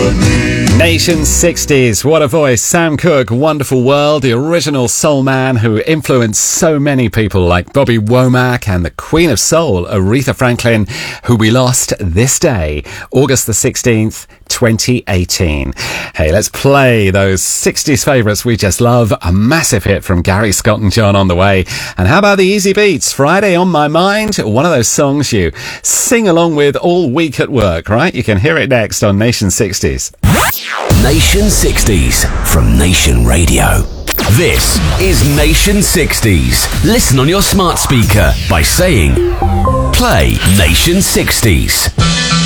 Nation 60s, what a voice. Sam Cooke, Wonderful World, the original soul man who influenced so many people like Bobby Womack and the Queen of Soul, Aretha Franklin, who we lost this day, August the 16th, 2018. Hey, let's play those 60s favourites we just love. A massive hit from Gary Scott and John on the way. And how about the Easy Beats? Friday on My Mind, one of those songs you sing along with all week at work, right? You can hear it next on Nation 60s. Nation 60s from Nation Radio. This is Nation 60s. Listen on your smart speaker by saying, play Nation 60s.